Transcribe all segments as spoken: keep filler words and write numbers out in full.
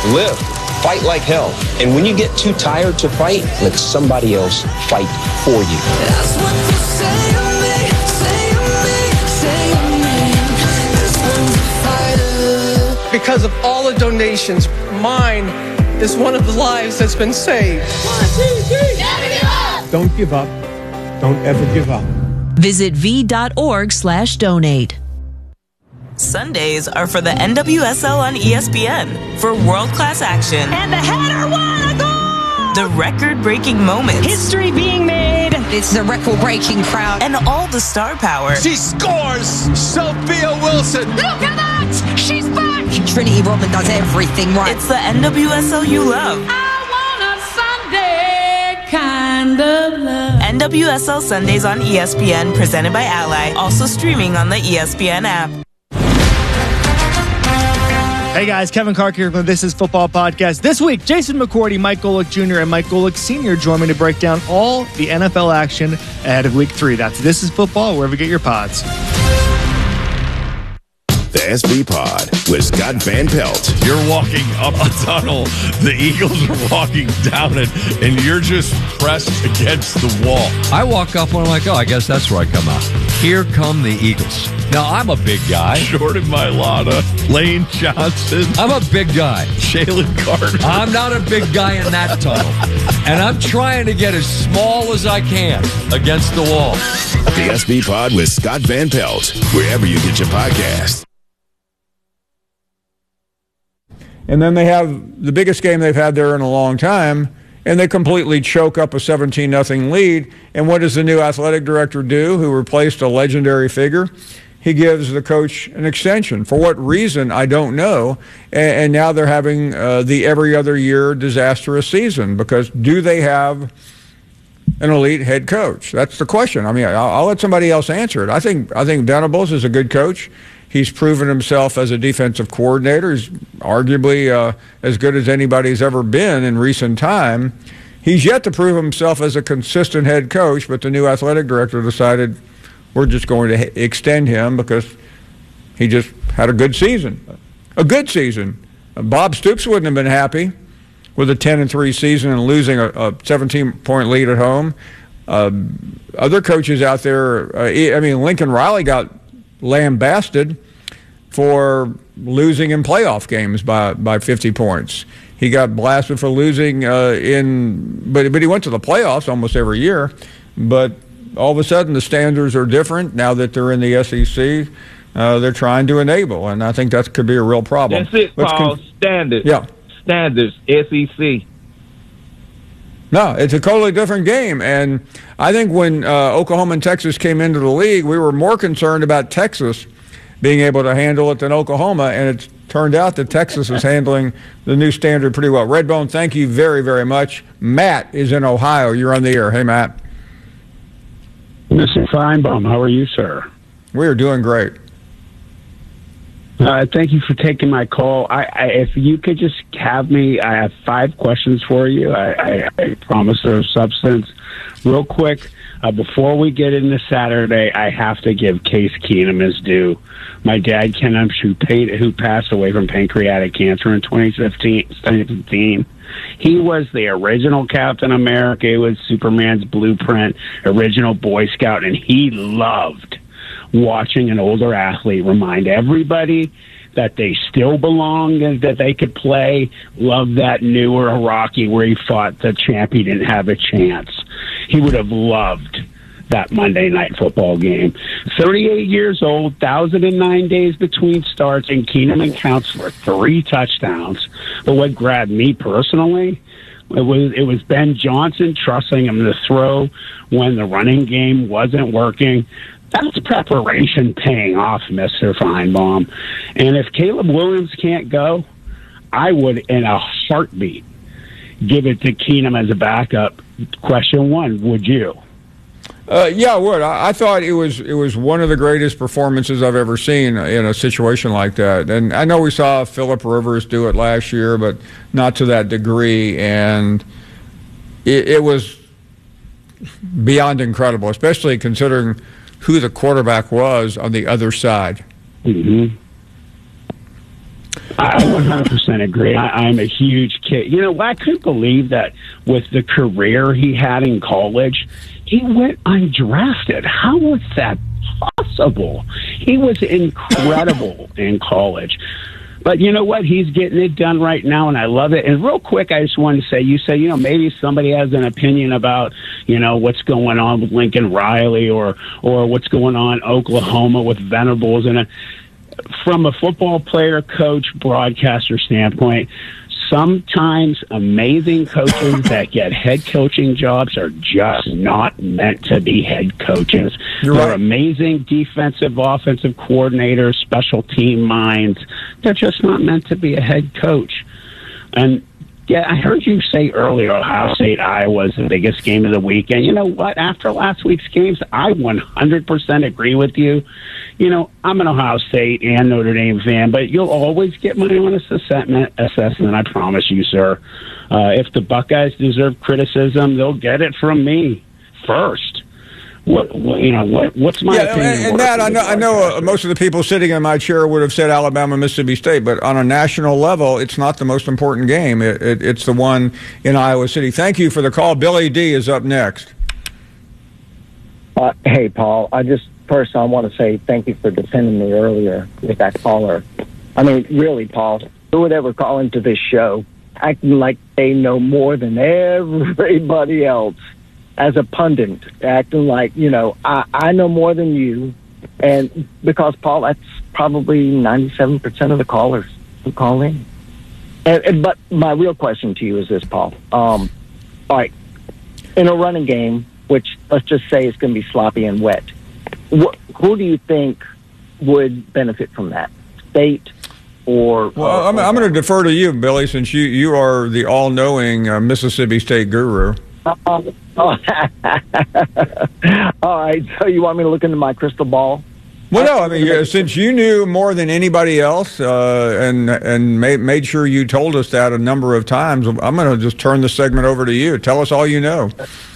live, fight like hell. And when you get too tired to fight, let somebody else fight for you. That's what you say to me, say to me, say to me. This one's a fighter. Because of all the donations, mine is one of the lives that's been saved. One, two, three. Never give up. Don't give up. Don't ever give up. Visit v.org slash donate. Sundays are for the N W S L on E S P N for world-class action. And the header won a goal! The record-breaking moments. History being made. This is a record-breaking crowd. And all the star power. She scores! Sophia Wilson! Look at that! She's back! Trinity Rodman does everything right. It's the N W S L you love. I want a Sunday kind of love. N W S L Sundays on E S P N, presented by Ally. Also streaming on the E S P N app. Hey guys, Kevin Clark here from This Is Football Podcast. This week, Jason McCourty, Mike Golick Junior, and Mike Golick Senior join me to break down all the N F L action ahead of Week three. That's This Is Football, wherever you get your pods. The S B Pod with Scott Van Pelt. You're walking up the tunnel. The Eagles are walking down it, and you're just pressed against the wall. I walk up and I'm like, oh, I guess that's where I come out. Here come the Eagles. Now, I'm a big guy. Jordan Mailata, Lane Johnson. I'm a big guy. Jalen Carter. I'm not a big guy in that tunnel. And I'm trying to get as small as I can against the wall. The S B Pod with Scott Van Pelt, wherever you get your podcast. And then they have the biggest game they've had there in a long time, and they completely choke up a seventeen nothing lead. And what does the new athletic director do, who replaced a legendary figure? He gives the coach an extension. For what reason, I don't know. And, and now they're having uh, the every other year disastrous season, because do they have an elite head coach? That's the question. I mean, I'll, I'll let somebody else answer it. I think I think Venables is a good coach. He's proven himself as a defensive coordinator. He's arguably uh, as good as anybody's ever been in recent time. He's yet to prove himself as a consistent head coach, but the new athletic director decided we're just going to extend him because he just had a good season. A good season. Bob Stoops wouldn't have been happy with a ten and three season and losing a, a seventeen point lead at home. Uh, other coaches out there, uh, I mean, Lincoln Riley got lambasted for losing in playoff games by, by fifty points. He got blasted for losing uh, in, but but he went to the playoffs almost every year. But all of a sudden the standards are different now that they're in the S E C. Uh, they're trying to enable, and I think that could be a real problem. That's it, Let's Paul. con- Standards. Yeah. Standards. S E C. No, it's a totally different game. And I think when uh, Oklahoma and Texas came into the league, we were more concerned about Texas being able to handle it than Oklahoma, and it turned out that Texas is handling the new standard pretty well. Redbone, thank you very, very much. Matt is in Ohio. You're on the air. Hey, Matt. Mister Feinbaum, how are you, sir? We are doing great. Uh, thank you for taking my call. I, I, if you could just have me, I have five questions for you. I, I, I promise they're of substance. Real quick, uh, before we get into Saturday, I have to give Case Keenum his due. My dad, Ken Umsh, who, paid, who passed away from pancreatic cancer in twenty fifteen, he was the original Captain America. It was Superman's blueprint, original Boy Scout, and he loved watching an older athlete remind everybody that they still belong and that they could play. Love that newer Rocky where he fought the champ. He didn't have a chance. He would have loved that Monday Night Football game. thirty-eight years old, one thousand nine days between starts, and Keenum accounts for three touchdowns. But what grabbed me personally, it was it was Ben Johnson trusting him to throw when the running game wasn't working. That's preparation paying off, Mister Feinbaum. And if Caleb Williams can't go, I would, in a heartbeat, give it to Keenum as a backup. Question one, would you? Uh, yeah, I would. I, I thought it was it was one of the greatest performances I've ever seen in a situation like that. And I know we saw Phillip Rivers do it last year, but not to that degree. And it, it was beyond incredible, especially considering who the quarterback was on the other side. Mm-hmm. I one hundred percent agree. I, I'm a huge kid. You know, I couldn't believe that with the career he had in college, he went undrafted. How was that possible? He was incredible in college. But you know what? He's getting it done right now, and I love it. And real quick, I just wanted to say, you say, you know, maybe somebody has an opinion about, you know, what's going on with Lincoln Riley or or what's going on in Oklahoma with Venables. And uh, from a football player, coach, broadcaster standpoint, sometimes amazing coaches that get head coaching jobs are just not meant to be head coaches. You're They're right. amazing defensive, offensive coordinators, special team minds. They're just not meant to be a head coach. And yeah, I heard you say earlier Ohio State, Iowa is the biggest game of the weekend. You know what? After last week's games, I one hundred percent agree with you. You know, I'm an Ohio State and Notre Dame fan, but you'll always get my honest assessment, assessment I promise you, sir. Uh, if the Buckeyes deserve criticism, they'll get it from me first. What, what you know? What, what's my yeah, opinion? and, and worth that as I a know. I know uh, most of the people sitting in my chair would have said Alabama, Mississippi State, but on a national level, it's not the most important game. It, it, it's the one in Iowa City. Thank you for the call. Billy D is up next. Uh, hey, Paul. I just first I want to say thank you for defending me earlier with that caller. I mean, really, Paul, who would ever call into this show acting like they know more than everybody else? As a pundit, acting like, you know, I, I know more than you. And because, Paul, that's probably ninety-seven percent of the callers who call in. And, and, but my real question to you is this, Paul. Um, all right, in a running game, which let's just say it's going to be sloppy and wet, wh- who do you think would benefit from that? State or... Well, uh, I'm, I'm going to defer to you, Billy, since you, you are the all-knowing uh, Mississippi State guru. Uh, oh. All right, so you want me to look into my crystal ball? Well, no, I mean, yeah, since you knew more than anybody else uh, and and made, made sure you told us that a number of times, I'm going to just turn the segment over to you. Tell us all you know.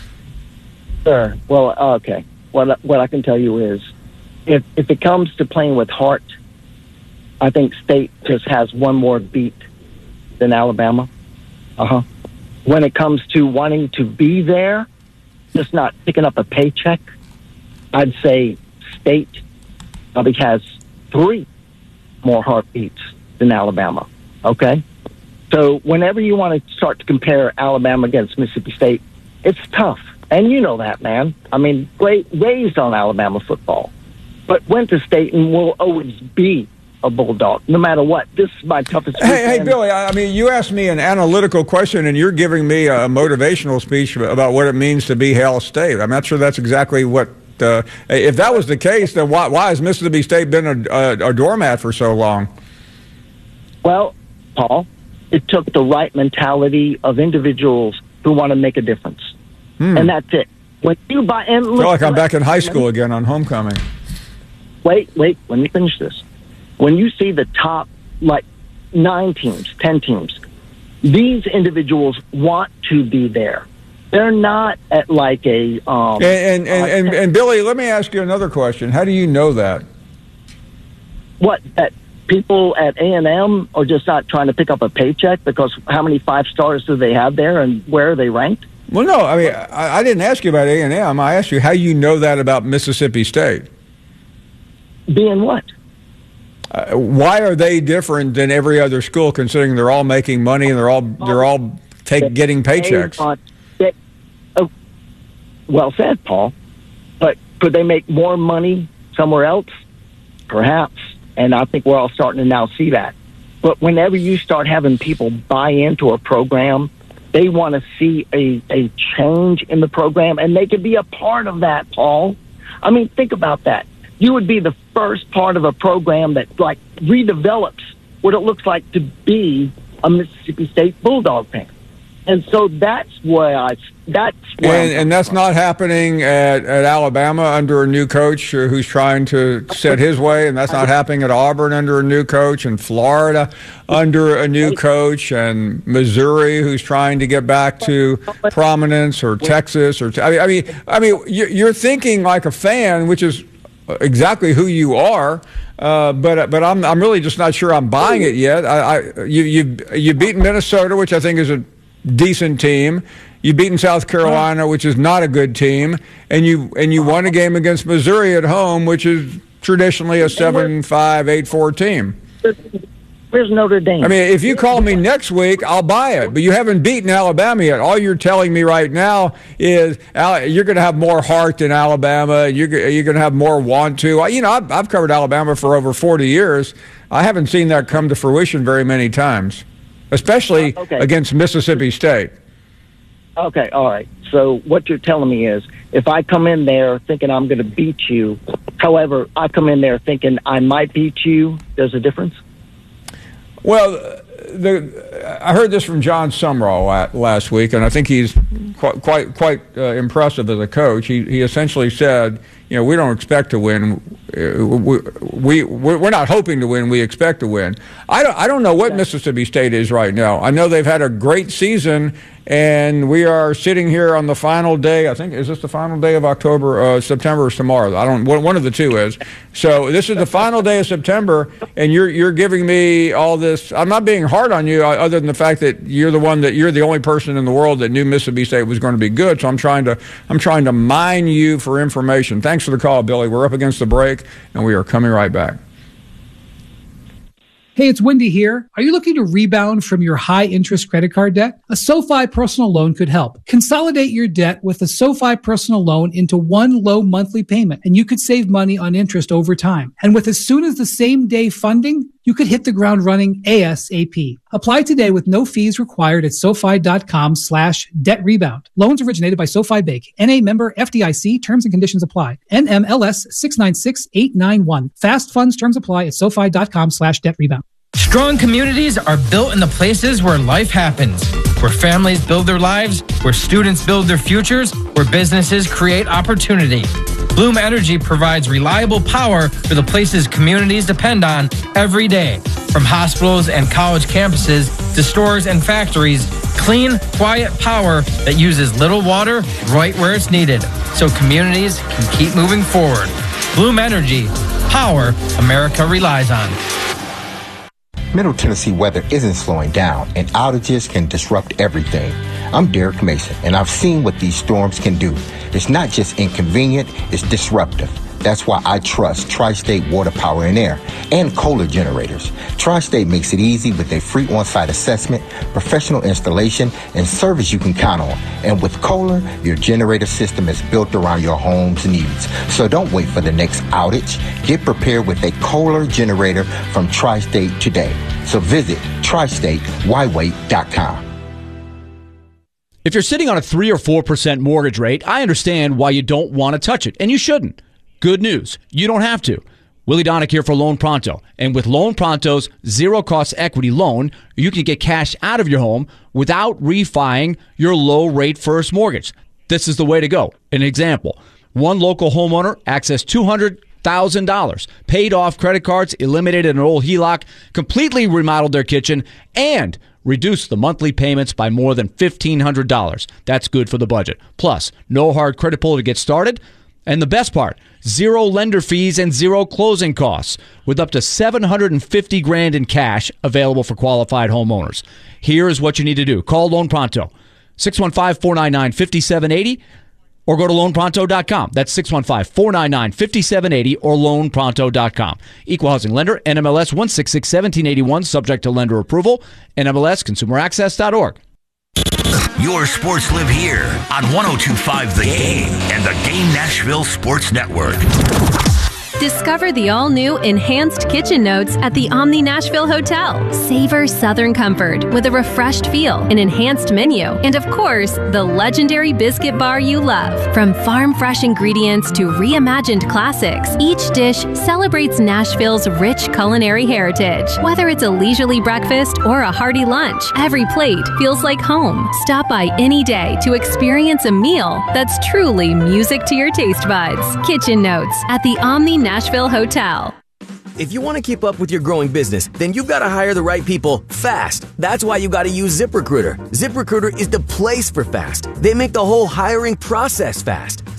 Sure. Well, okay. What, what I can tell you is if, if it comes to playing with heart, I think State just has one more beat than Alabama. Uh-huh. When it comes to wanting to be there, just not picking up a paycheck, I'd say State probably has three more heartbeats than Alabama, okay? So whenever you want to start to compare Alabama against Mississippi State, it's tough. And you know that, man. I mean, raised on Alabama football, but went to State and will always be a Bulldog, no matter what. This is my toughest. Hey, weekend. hey, Billy, I mean, you asked me an analytical question, and you're giving me a motivational speech about what it means to be Hail State. I'm not sure that's exactly what, uh, if that was the case, then why, why has Mississippi State been a, a, a doormat for so long? Well, Paul, it took the right mentality of individuals who want to make a difference. Hmm. And that's it. When you buy, and I feel like I'm back in high school again on homecoming. Wait, wait, let me finish this. When you see the top, like, nine teams, ten teams, these individuals want to be there. They're not at, like, a... Um, and, and, and, uh, and, and, Billy, let me ask you another question. How do you know that? What, that people at A and M are just not trying to pick up a paycheck because how many five stars do they have there and where are they ranked? Well, no, I mean, I, I didn't ask you about A and M. I asked you how you know that about Mississippi State. Being what? Uh, why are they different than every other school, considering they're all making money and they're all they're all take, getting paychecks? They, uh, they, oh, well said, Paul. But could they make more money somewhere else? Perhaps. And I think we're all starting to now see that. But whenever you start having people buy into a program, they want to see a, a change in the program, and they could be a part of that, Paul. I mean, think about that. You would be the first part of a program that, like, redevelops what it looks like to be a Mississippi State Bulldog fan. And so that's why I, that's why and, and that's not happening at, at Alabama under a new coach uh, who's trying to set his way, and that's not happening at Auburn under a new coach, and Florida under a new coach, and Missouri who's trying to get back to prominence, or Texas, or I mean, I mean, I mean, you're thinking like a fan, which is exactly who you are. Uh, but but I'm I'm really just not sure I'm buying it yet. I, I you you you've beaten Minnesota, which I think is a decent team. You've beaten South Carolina, which is not a good team, and you and you won a game against Missouri at home, which is traditionally a seven five, eight four team. Where's Notre Dame? I mean, if you call me next week, I'll buy it. But you haven't beaten Alabama yet. All you're telling me right now is you're going to have more heart than Alabama. You're, you're going to have more want to. You know, I've, I've covered Alabama for over forty years. I haven't seen that come to fruition very many times, especially uh, okay. against Mississippi State. Okay, all right. So what you're telling me is if I come in there thinking I'm going to beat you, however, I come in there thinking I might beat you, there's a difference? Well, the, I heard this from John Sumrall last week, and I think he's quite quite, quite uh, impressive as a coach. He he essentially said, you know, we don't expect to win. We, we we're not hoping to win. We expect to win. I don't I don't know what Mississippi State is right now. I know they've had a great season, and we are sitting here on the final day. I think is this the final day of October? Uh, September is tomorrow. I don't. One of the two is. So this is the final day of September, and you're you're giving me all this. I'm not being hard on you, other than the fact that you're the one that you're the only person in the world that knew Mississippi State was going to be good. So I'm trying to I'm trying to mine you for information. Thanks for the call, Billy. We're up against the break, and we are coming right back. Hey, it's Wendy here. Are you looking to rebound from your high-interest credit card debt? A SoFi personal loan could help. Consolidate your debt with a SoFi personal loan into one low monthly payment, and you could save money on interest over time. And with as soon as the same day funding, you could hit the ground running ASAP. Apply today with no fees required at SoFi.com slash debt rebound. Loans originated by SoFi Bank. N A member F D I C. Terms and conditions apply. N M L S six nine six eight nine one. Fast funds terms apply at SoFi.com slash debt rebound. Strong communities are built in the places where life happens, where families build their lives, where students build their futures, where businesses create opportunity. Bloom Energy provides reliable power for the places communities depend on every day. From hospitals and college campuses to stores and factories, clean, quiet power that uses little water right where it's needed, so communities can keep moving forward. Bloom Energy, power America relies on. Middle Tennessee weather isn't slowing down, and outages can disrupt everything. I'm Derek Mason, and I've seen what these storms can do. It's not just inconvenient, it's disruptive. That's why I trust Tri-State Water, Power, and Air and Kohler generators. Tri-State makes it easy with a free on-site assessment, professional installation, and service you can count on. And with Kohler, your generator system is built around your home's needs. So don't wait for the next outage. Get prepared with a Kohler generator from Tri-State today. So visit tri state why wait dot com. If you're sitting on a three or four percent mortgage rate, I understand why you don't want to touch it, and you shouldn't. Good news, you don't have to. Willie Donick here for Loan Pronto. And with Loan Pronto's zero-cost equity loan, you can get cash out of your home without refining your low-rate first mortgage. This is the way to go. An example, one local homeowner accessed two hundred thousand dollars, paid off credit cards, eliminated an old H E L O C, completely remodeled their kitchen, and reduced the monthly payments by more than fifteen hundred dollars. That's good for the budget. Plus, no hard credit pull to get started. And the best part, zero lender fees and zero closing costs, with up to seven hundred fifty grand in cash available for qualified homeowners. Here is what you need to do. Call Loan Pronto, six one five, four nine nine, five seven eight zero, or go to loan pronto dot com. That's six one five, four nine nine, five seven eight zero or loan pronto dot com. Equal housing lender, N M L S one six six, one seven eight one, subject to lender approval, N M L S consumer access dot org. Your sports live here on one oh two point five The Game and the Game Nashville Sports Network. Discover the all-new Enhanced Kitchen Notes at the Omni Nashville Hotel. Savor Southern comfort with a refreshed feel, an enhanced menu, and of course, the legendary biscuit bar you love. From farm-fresh ingredients to reimagined classics, each dish celebrates Nashville's rich culinary heritage. Whether it's a leisurely breakfast or a hearty lunch, every plate feels like home. Stop by any day to experience a meal that's truly music to your taste buds. Kitchen Notes at the Omni Nashville Hotel. If you want to keep up with your growing business, then you've got to hire the right people fast. That's why you got to use ZipRecruiter. ZipRecruiter is the place for fast. They make the whole hiring process fast.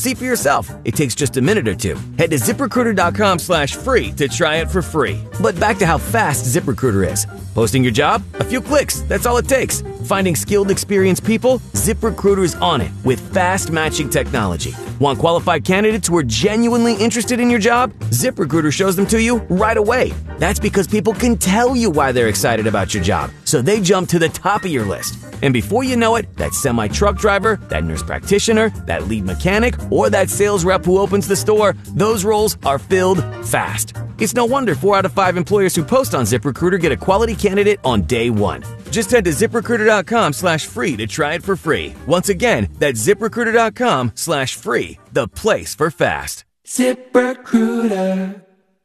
See for yourself. It takes just a minute or two. Head to ZipRecruiter.com slash free to try it for free. But back to how fast ZipRecruiter is. Posting your job? A few clicks. That's all it takes. Finding skilled, experienced people? ZipRecruiter's on it with fast matching technology. Want qualified candidates who are genuinely interested in your job? ZipRecruiter shows them to you right away. That's because people can tell you why they're excited about your job, so they jump to the top of your list. And before you know it, that semi-truck driver, that nurse practitioner, that lead mechanic, or that sales rep who opens the store, those roles are filled fast. It's no wonder four out of five employers who post on ZipRecruiter get a quality candidate on day one. Just head to ZipRecruiter.com slash free to try it for free. Once again, that's ZipRecruiter.com slash free, the place for fast. ZipRecruiter.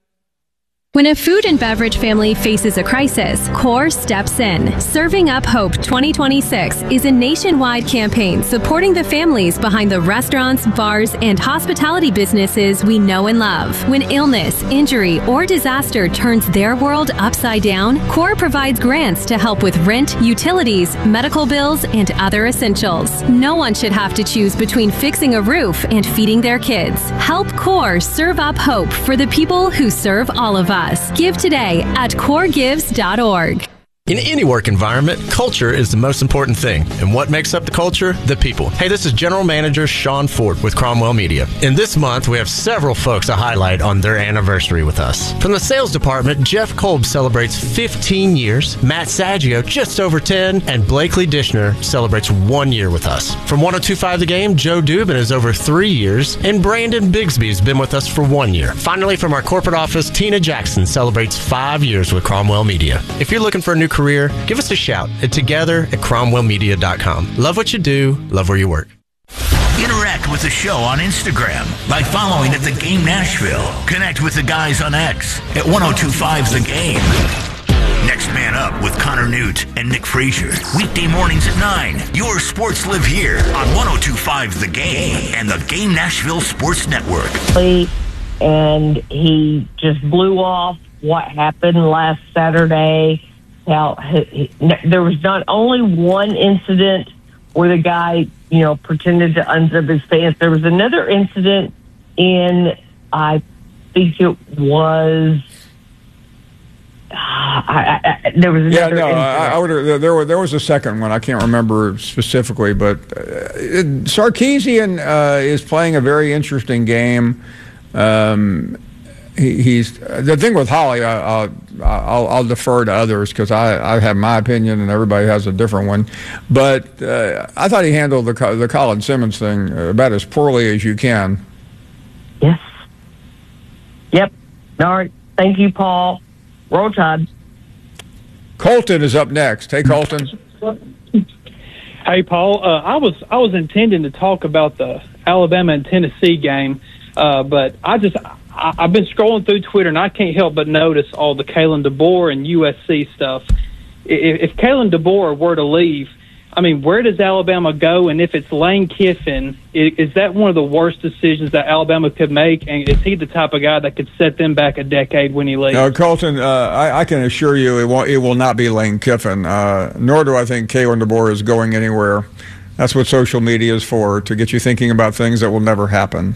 When a food and beverage family faces a crisis, CORE steps in. Serving Up Hope twenty twenty-six is a nationwide campaign supporting the families behind the restaurants, bars, and hospitality businesses we know and love. When illness, injury, or disaster turns their world upside down, CORE provides grants to help with rent, utilities, medical bills, and other essentials. No one should have to choose between fixing a roof and feeding their kids. Help CORE serve up hope for the people who serve all of us. Give today at core gives dot org. In any work environment, culture is the most important thing. And what makes up the culture? The people. Hey, this is General Manager Sean Ford with Cromwell Media. And this month, we have several folks to highlight on their anniversary with us. From the sales department, Jeff Kolb celebrates fifteen years, Matt Saggio just over ten, and Blakely Dishner celebrates one year with us. From one oh two point five The Game, Joe Dubin is over three years, and Brandon Bigsby has been with us for one year. Finally, from our corporate office, Tina Jackson celebrates five years with Cromwell Media. If you're looking for a new career, give us a shout at together at cromwell media dot com. Love what you do, love where you work. Interact with the show on Instagram by following at The Game Nashville. Connect with the guys on X at ten twenty-five The Game. Next Man Up with Connor Newt and Nick Frazier. Weekday mornings at nine. Your sports live here on ten twenty-five The Game and the Game Nashville Sports Network. And he just blew off what happened last Saturday. Now, he, he, there was not only one incident where the guy, you know, pretended to unzip his pants. There was another incident in, I think it was, uh, I, I, there was another yeah, no, incident. I, I would, there, were, there was a second one. I can't remember specifically, but uh, Sarkisian uh, is playing a very interesting game. Um He, he's the thing with Holly. I, I'll, I'll, I'll defer to others because I, I have my opinion and everybody has a different one. But uh, I thought he handled the the Colin Simmons thing about as poorly as you can. Yes. Yep. All right. Thank you, Paul. Roll Tide. Colton is up next. Hey, Colton. Hey, Paul. Uh, I was I was intending to talk about the Alabama and Tennessee game, uh, but I just. I've been scrolling through Twitter, and I can't help but notice all the Kalen DeBoer and U S C stuff. If, if Kalen DeBoer were to leave, I mean, where does Alabama go? And if it's Lane Kiffin, is that one of the worst decisions that Alabama could make? And is he the type of guy that could set them back a decade when he leaves? No, Colton, uh, I, I can assure you it, won't, it will not be Lane Kiffin, uh, nor do I think Kalen DeBoer is going anywhere. That's what social media is for, to get you thinking about things that will never happen.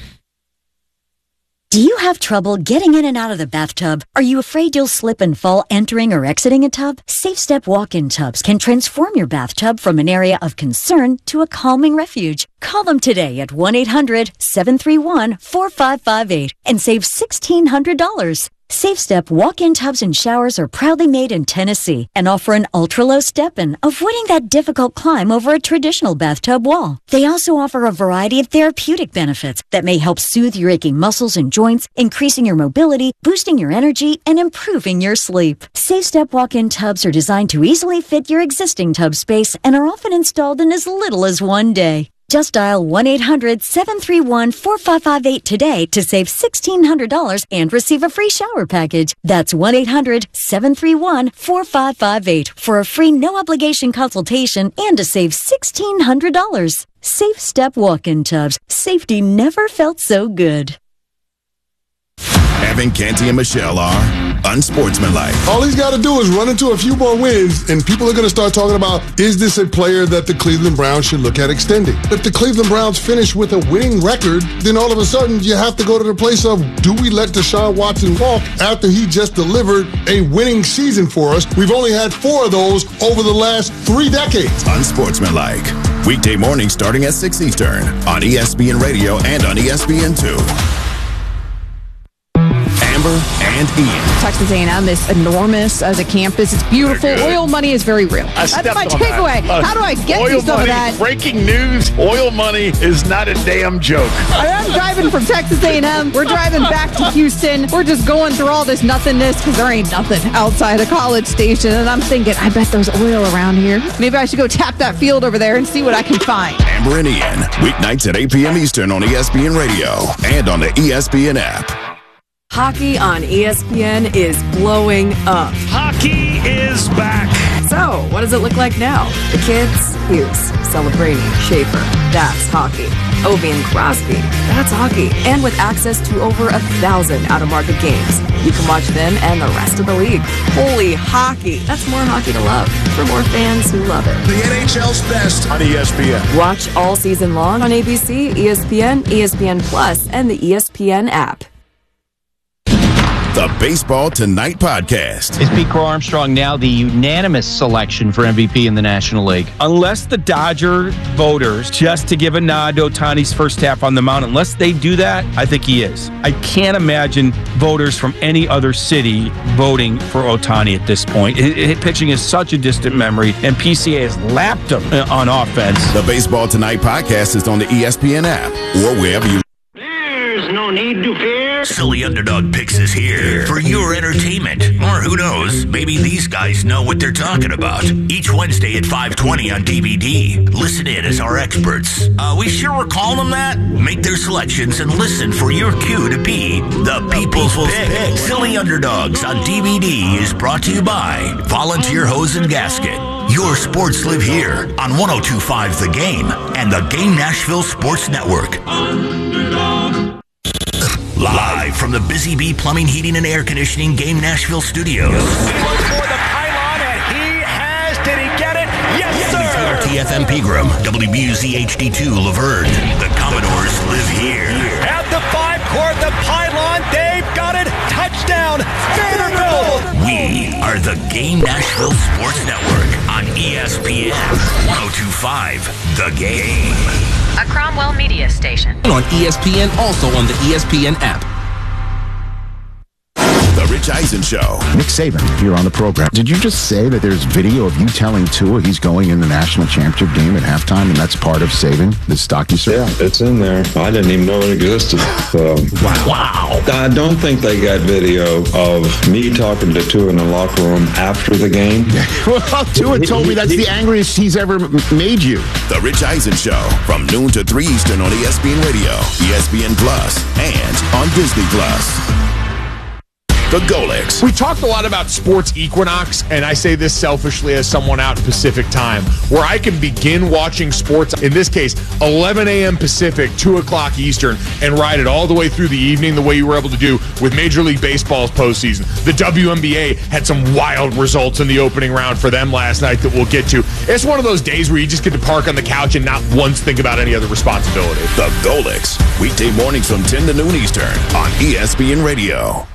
Do you have trouble getting in and out of the bathtub? Are you afraid you'll slip and fall entering or exiting a tub? SafeStep walk-in tubs can transform your bathtub from an area of concern to a calming refuge. Call them today at one eight hundred seven three one four five five eight and save sixteen hundred dollars. SafeStep walk-in tubs and showers are proudly made in Tennessee and offer an ultra-low step-in, avoiding that difficult climb over a traditional bathtub wall. They also offer a variety of therapeutic benefits that may help soothe your aching muscles and joints, increasing your mobility, boosting your energy, and improving your sleep. SafeStep walk-in tubs are designed to easily fit your existing tub space and are often installed in as little as one day. Just dial one eight hundred seven three one four five five eight today to save sixteen hundred dollars and receive a free shower package. That's one eight hundred seven three one four five five eight for a free no-obligation consultation and to save sixteen hundred dollars. SafeStep walk-in tubs. Safety never felt so good. Evan, Canty, and Michelle are unsportsmanlike. All he's got to do is run into a few more wins, and people are going to start talking about, is this a player that the Cleveland Browns should look at extending? If the Cleveland Browns finish with a winning record, then all of a sudden you have to go to the place of, do we let Deshaun Watson walk after he just delivered a winning season for us? We've only had four of those over the last three decades. Unsportsmanlike. Weekday morning starting at six Eastern on E S P N Radio and on E S P N two. Amber and Ian. Texas A and M is enormous as a campus. It's beautiful. Oil money is very real. I That's my takeaway. That. How do I get oil you some money, of that? Breaking news, oil money is not a damn joke. I'm driving from Texas A and M. We're driving back to Houston. We're just going through all this nothingness because there ain't nothing outside of College Station. And I'm thinking, I bet there's oil around here. Maybe I should go tap that field over there and see what I can find. Amber and Ian, weeknights at eight p.m. Eastern on E S P N Radio and on the E S P N app. Hockey on E S P N is blowing up. Hockey is back. So, what does it look like now? The kids, Hughes, Celebrini, Schaefer, that's hockey. Ovi and Crosby, that's hockey. And with access to over a thousand out-of-market games, you can watch them and the rest of the league. Holy hockey. That's more hockey to love for more fans who love it. The N H L's best on E S P N. Watch all season long on A B C, E S P N, E S P N Plus, and the E S P N app. The Baseball Tonight podcast. Is Pete Crow Armstrong now the unanimous selection for M V P in the National League? Unless the Dodger voters, just to give a nod to Ohtani's first half on the mound, unless they do that, I think he is. I can't imagine voters from any other city voting for Ohtani at this point. It, it, pitching is such a distant memory, and P C A has lapped him on offense. The Baseball Tonight podcast is on the E S P N app or wherever you. There's no need to fear. Silly Underdog Picks is here for your entertainment. Or who knows, maybe these guys know what they're talking about. Each Wednesday at five twenty on D V D. Listen in as our experts. Uh, we sure we're calling them that? Make their selections and listen for your cue to be the People's Pick. Silly Underdogs on D V D is brought to you by Volunteer Hose and Gasket. Your sports live here on one oh two point five The Game and the Game Nashville Sports Network. Live from the Busy Bee Plumbing, Heating, and Air Conditioning Game Nashville Studios. For the pylon, and he has. Did he get it? Yes, sir. W T F M Pegram, W B U Z H D two Laverne. The Commodores live here. At the five court, the pylon, they've got it. Touchdown, Vanderbilt. We are the Game Nashville Sports Network on E S P N one oh two point five The Game. A Cromwell Media Station. On E S P N, also on the E S P N app. The Rich Eisen Show. Nick Saban here on the program. Did you just say that there's video of you telling Tua he's going in the national championship game at halftime, and that's part of Saban, the stocky sir? Yeah, it's in there. I didn't even know it existed. So. Wow. Wow. I don't think they got video of me talking to Tua in the locker room after the game. Well, Tua told me that's the angriest he's ever made you. The Rich Eisen Show from noon to three Eastern on E S P N Radio, E S P N Plus, and on Disney Plus. The Golix. We talked a lot about sports equinox, and I say this selfishly as someone out in Pacific time, where I can begin watching sports, in this case, eleven a.m. Pacific, two o'clock Eastern, and ride it all the way through the evening the way you were able to do with Major League Baseball's postseason. The W N B A had some wild results in the opening round for them last night that we'll get to. It's one of those days where you just get to park on the couch and not once think about any other responsibility. The Golix. Weekday mornings from ten to noon Eastern on E S P N Radio.